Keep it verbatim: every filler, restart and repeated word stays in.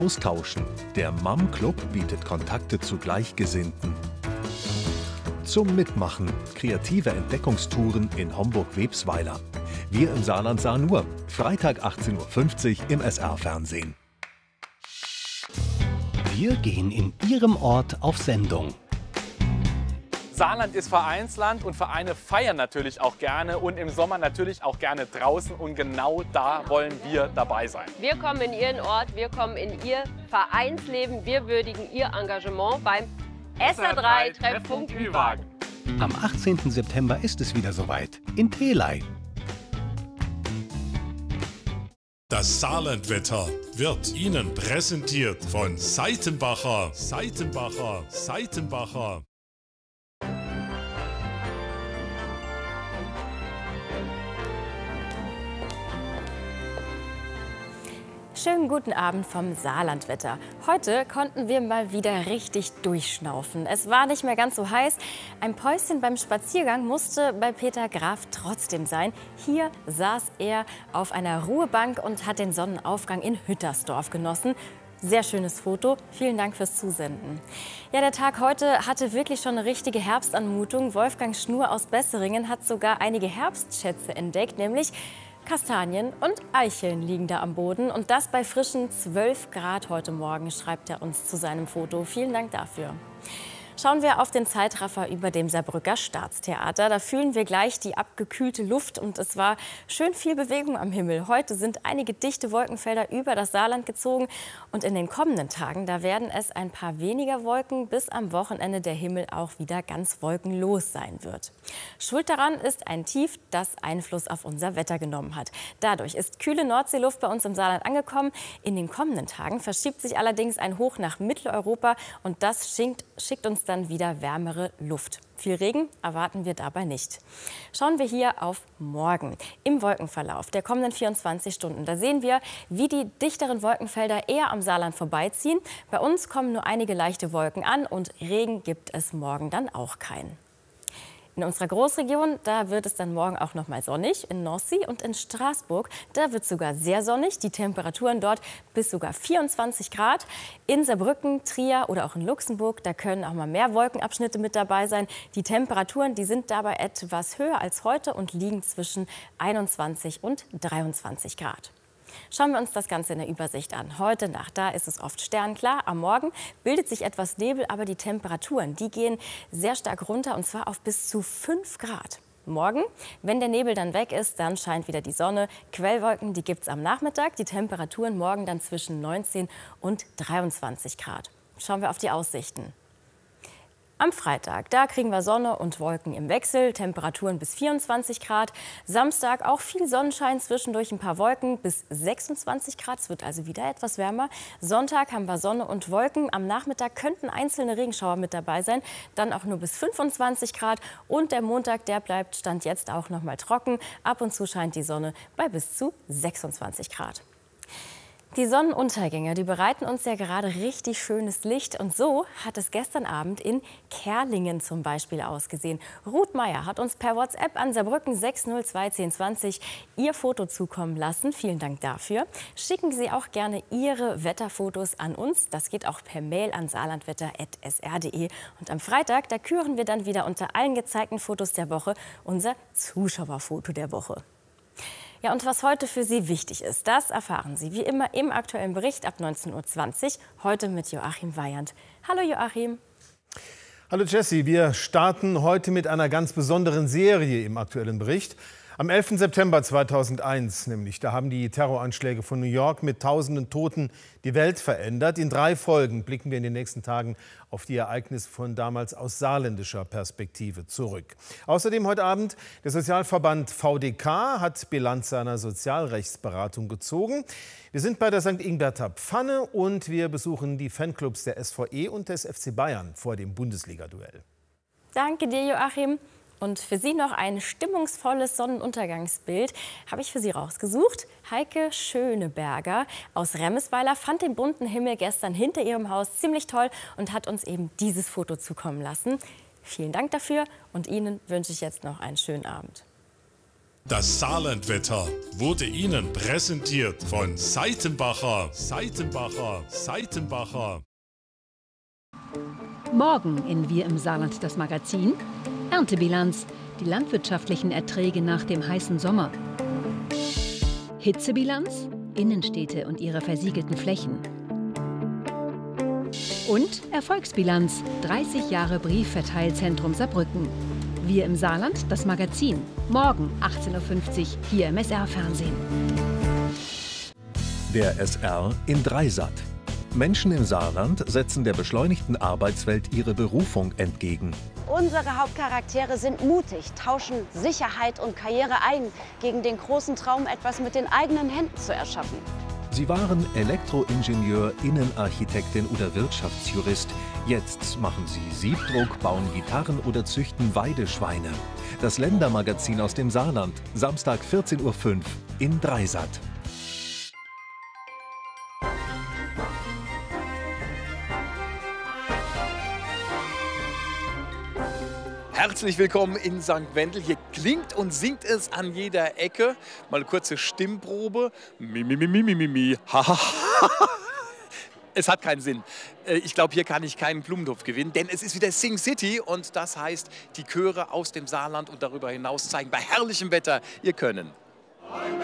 Austauschen. Der M A M-Club bietet Kontakte zu Gleichgesinnten. Zum Mitmachen. Kreative Entdeckungstouren in Homburg-Websweiler. Wir im Saarland sahen nur. Freitag achtzehn Uhr fünfzig im S R-Fernsehen. Wir gehen in Ihrem Ort auf Sendung. Saarland ist Vereinsland und Vereine feiern natürlich auch gerne und im Sommer natürlich auch gerne draußen und genau da wollen wir dabei sein. Wir kommen in Ihren Ort, wir kommen in Ihr Vereinsleben, wir würdigen Ihr Engagement beim S R drei Treffpunkt Ü-Wagen. Am achtzehnten September ist es wieder soweit in Telei. Das Saarlandwetter wird Ihnen präsentiert von Seitenbacher, Seitenbacher, Seitenbacher. Schönen guten Abend vom Saarlandwetter. Heute konnten wir mal wieder richtig durchschnaufen. Es war nicht mehr ganz so heiß. Ein Päuschen beim Spaziergang musste bei Peter Graf trotzdem sein. Hier saß er auf einer Ruhebank und hat den Sonnenaufgang in Hüttersdorf genossen. Sehr schönes Foto. Vielen Dank fürs Zusenden. Ja, der Tag heute hatte wirklich schon eine richtige Herbstanmutung. Wolfgang Schnur aus Besseringen hat sogar einige Herbstschätze entdeckt, nämlich Kastanien und Eicheln liegen da am Boden und das bei frischen zwölf Grad heute Morgen, schreibt er uns zu seinem Foto. Vielen Dank dafür. Schauen wir auf den Zeitraffer über dem Saarbrücker Staatstheater. Da fühlen wir gleich die abgekühlte Luft und es war schön viel Bewegung am Himmel. Heute sind einige dichte Wolkenfelder über das Saarland gezogen und in den kommenden Tagen, da werden es ein paar weniger Wolken, bis am Wochenende der Himmel auch wieder ganz wolkenlos sein wird. Schuld daran ist ein Tief, das Einfluss auf unser Wetter genommen hat. Dadurch ist kühle Nordseeluft bei uns im Saarland angekommen. In den kommenden Tagen verschiebt sich allerdings ein Hoch nach Mitteleuropa und das schickt, schickt uns dann wieder wärmere Luft. Viel Regen erwarten wir dabei nicht. Schauen wir hier auf morgen. Im Wolkenverlauf der kommenden vierundzwanzig Stunden, da sehen wir, wie die dichteren Wolkenfelder eher am Saarland vorbeiziehen. Bei uns kommen nur einige leichte Wolken an und Regen gibt es morgen dann auch keinen. In unserer Großregion, da wird es dann morgen auch noch mal sonnig. In Nancy und in Straßburg, da wird es sogar sehr sonnig. Die Temperaturen dort bis sogar vierundzwanzig Grad. In Saarbrücken, Trier oder auch in Luxemburg, da können auch mal mehr Wolkenabschnitte mit dabei sein. Die Temperaturen, die sind dabei etwas höher als heute und liegen zwischen einundzwanzig und dreiundzwanzig Grad. Schauen wir uns das Ganze in der Übersicht an. Heute Nacht, da ist es oft sternklar. Am Morgen bildet sich etwas Nebel, aber die Temperaturen, die gehen sehr stark runter und zwar auf bis zu fünf Grad. Morgen, wenn der Nebel dann weg ist, dann scheint wieder die Sonne. Quellwolken, die gibt es am Nachmittag. Die Temperaturen morgen dann zwischen neunzehn und dreiundzwanzig Grad. Schauen wir auf die Aussichten. Am Freitag, da kriegen wir Sonne und Wolken im Wechsel, Temperaturen bis vierundzwanzig Grad. Samstag auch viel Sonnenschein, zwischendurch ein paar Wolken bis sechsundzwanzig Grad. Es wird also wieder etwas wärmer. Sonntag haben wir Sonne und Wolken. Am Nachmittag könnten einzelne Regenschauer mit dabei sein. Dann auch nur bis fünfundzwanzig Grad. Und der Montag, der bleibt Stand jetzt auch noch mal trocken. Ab und zu scheint die Sonne bei bis zu sechsundzwanzig Grad. Die Sonnenuntergänge, die bereiten uns ja gerade richtig schönes Licht. Und so hat es gestern Abend in Kerlingen zum Beispiel ausgesehen. Ruth Meier hat uns per WhatsApp an Saarbrücken sechs null zwei zehn zwanzig ihr Foto zukommen lassen. Vielen Dank dafür. Schicken Sie auch gerne Ihre Wetterfotos an uns. Das geht auch per Mail an saarlandwetter punkt s r punkt de. Und am Freitag, da küren wir dann wieder unter allen gezeigten Fotos der Woche unser Zuschauerfoto der Woche. Ja, und was heute für Sie wichtig ist, das erfahren Sie wie immer im aktuellen Bericht ab neunzehn Uhr zwanzig, heute mit Joachim Weyand. Hallo Joachim. Hallo Jessie, wir starten heute mit einer ganz besonderen Serie im aktuellen Bericht. Am elften September zweitausendeins, nämlich, da haben die Terroranschläge von New York mit tausenden Toten die Welt verändert. In drei Folgen blicken wir in den nächsten Tagen auf die Ereignisse von damals aus saarländischer Perspektive zurück. Außerdem heute Abend, der Sozialverband V D K hat Bilanz seiner Sozialrechtsberatung gezogen. Wir sind bei der Sankt Ingbert Pfanne und wir besuchen die Fanclubs der S V E und des F C Bayern vor dem Bundesliga-Duell. Danke dir, Joachim. Und für Sie noch ein stimmungsvolles Sonnenuntergangsbild habe ich für Sie rausgesucht. Heike Schöneberger aus Remesweiler fand den bunten Himmel gestern hinter ihrem Haus ziemlich toll und hat uns eben dieses Foto zukommen lassen. Vielen Dank dafür und Ihnen wünsche ich jetzt noch einen schönen Abend. Das Saarlandwetter wurde Ihnen präsentiert von Seitenbacher, Seitenbacher, Seitenbacher. Morgen in Wir im Saarland das Magazin. Erntebilanz, die landwirtschaftlichen Erträge nach dem heißen Sommer. Hitzebilanz, Innenstädte und ihre versiegelten Flächen. Und Erfolgsbilanz, dreißig Jahre Briefverteilzentrum Saarbrücken. Wir im Saarland das Magazin. Morgen achtzehn Uhr fünfzig hier im S R-Fernsehen. Der S R in Dreisat. Menschen im Saarland setzen der beschleunigten Arbeitswelt ihre Berufung entgegen. Unsere Hauptcharaktere sind mutig, tauschen Sicherheit und Karriere ein, gegen den großen Traum, etwas mit den eigenen Händen zu erschaffen. Sie waren Elektroingenieur, Innenarchitektin oder Wirtschaftsjurist. Jetzt machen sie Siebdruck, bauen Gitarren oder züchten Weideschweine. Das Ländermagazin aus dem Saarland, Samstag vierzehn Uhr fünf in Dreisat. Herzlich willkommen in Sankt Wendel. Hier klingt und singt es an jeder Ecke. Mal eine kurze Stimmprobe. Mi, mi, mi, mi, mi, mi, mi. Ha, ha, ha. Es hat keinen Sinn. Ich glaube, hier kann ich keinen Blumentopf gewinnen, denn es ist wieder Sing City und das heißt, die Chöre aus dem Saarland und darüber hinaus zeigen bei herrlichem Wetter ihr Können.